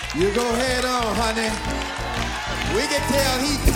You go ahead on, honey. We can tell he